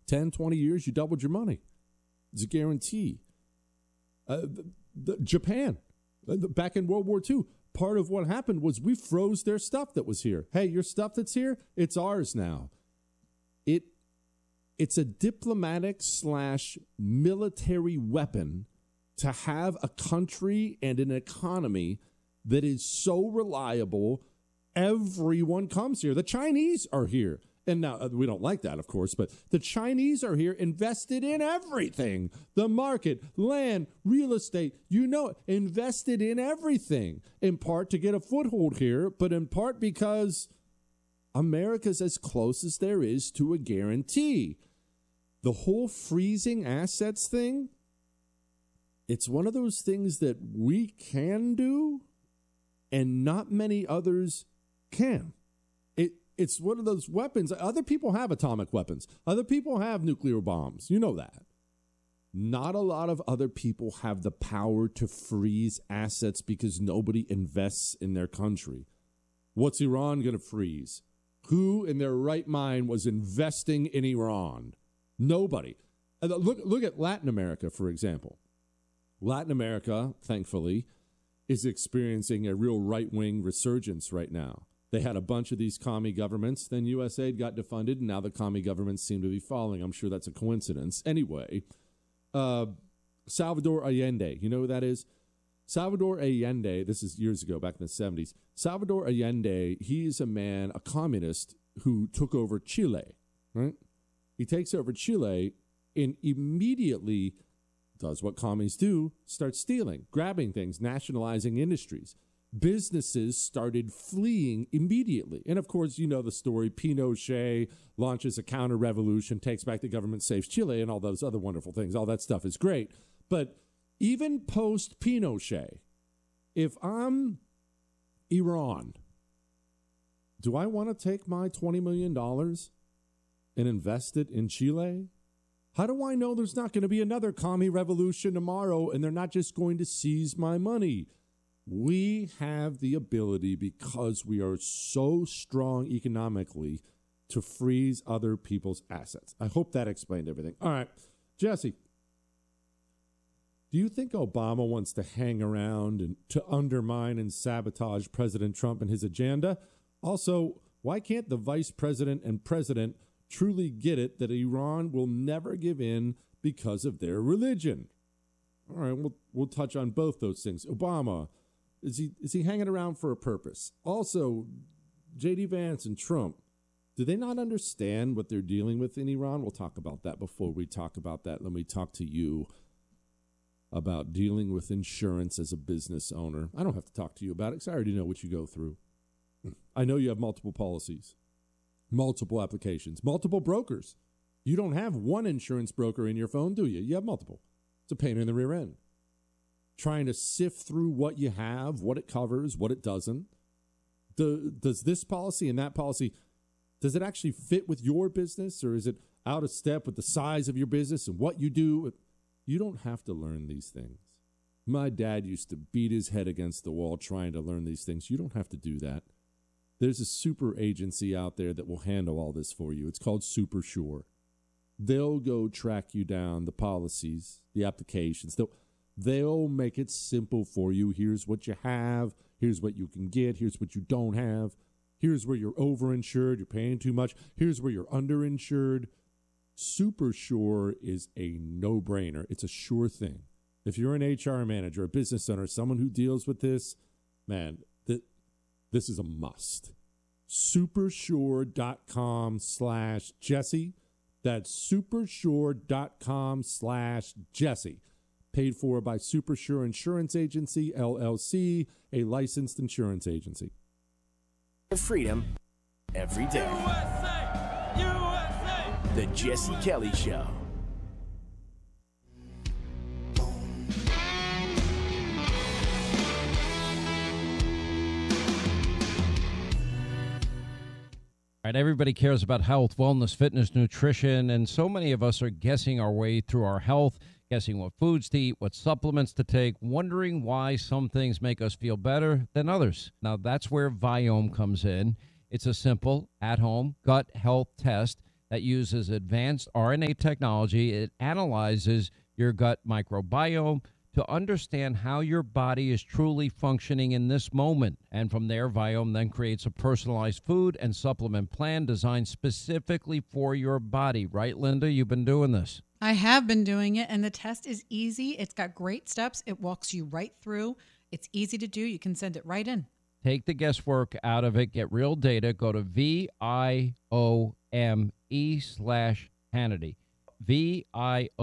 10, 20 years, you doubled your money. It's a guarantee. Japan, back in World War II, part of what happened was we froze their stuff that was here. Hey, your stuff that's here, it's ours now. It's a diplomatic / military weapon to have a country and an economy that is so reliable. Everyone comes here. The Chinese are here. And now we don't like that, of course, but the Chinese are here invested in everything. The market, land, real estate, invested in everything. In part to get a foothold here, but in part because America's as close as there is to a guarantee. The whole freezing assets thing, it's one of those things that we can do and not many others can. It's one of those weapons. Other people have atomic weapons. Other people have nuclear bombs. You know that. Not a lot of other people have the power to freeze assets because nobody invests in their country. What's Iran going to freeze? Who in their right mind was investing in Iran? Nobody. Look at Latin America, for example. Latin America, thankfully, is experiencing a real right-wing resurgence right now. They had a bunch of these commie governments, then USAID got defunded, and now the commie governments seem to be following. I'm sure that's a coincidence. Anyway, Salvador Allende, you know who that is? Salvador Allende, this is years ago, back in the 70s. Salvador Allende, he is a man, a communist, who took over Chile, right? He takes over Chile and immediately does what commies do, starts stealing, grabbing things, nationalizing industries. Businesses started fleeing immediately. And, of course, you know the story. Pinochet launches a counter-revolution, takes back the government, saves Chile, and all those other wonderful things. All that stuff is great. But even post-Pinochet, if I'm Iran, do I want to take my $20 million and invest it in Chile? How do I know there's not going to be another commie revolution tomorrow and they're not just going to seize my money? We have the ability, because we are so strong economically, to freeze other people's assets. I hope that explained everything. All right, Jesse, do you think Obama wants to hang around and to undermine and sabotage President Trump and his agenda? Also, why can't the vice president and president truly get it that Iran will never give in because of their religion? All right, we'll touch on both those things. Obama, is he hanging around for a purpose? Also, J.D. Vance and Trump, do they not understand what they're dealing with in Iran? We'll talk about that. Before we talk about that, let me talk to you about dealing with insurance as a business owner. I don't have to talk to you about it because I already know what you go through. I know you have multiple policies, multiple applications, multiple brokers. You don't have one insurance broker in your phone, do you? You have multiple. It's a pain in the rear end. Trying to sift through what you have, what it covers, what it doesn't. Does this policy and that policy, does it actually fit with your business, or is it out of step with the size of your business and what you do? You don't have to learn these things. My dad used to beat his head against the wall trying to learn these things. You don't have to do that. There's a super agency out there that will handle all this for you. It's called SuperSure. They'll go track you down, the policies, the applications. They'll make it simple for you. Here's what you have. Here's what you can get. Here's what you don't have. Here's where you're overinsured. You're paying too much. Here's where you're underinsured. SuperSure is a no-brainer. It's a sure thing. If you're an HR manager, a business owner, someone who deals with this, man, this is a must. Supersure.com/Jesse. That's supersure.com/Jesse. Paid for by SuperSure Insurance Agency, LLC, a licensed insurance agency. Freedom every day. USA! USA! The Jesse Kelly Show. Right, everybody cares about health, wellness, fitness, nutrition, and so many of us are guessing our way through our health, guessing what foods to eat, what supplements to take, wondering why some things make us feel better than others. Now, that's where Viome comes in. It's a simple, at-home gut health test that uses advanced RNA technology. It analyzes your gut microbiome to understand how your body is truly functioning in this moment. And from there, Viome then creates a personalized food and supplement plan designed specifically for your body. Right, Linda? You've been doing this. I have been doing it, and the test is easy. It's got great steps. It walks you right through. It's easy to do. You can send it right in. Take the guesswork out of it. Get real data. Go to VIOME/Hannity. VIO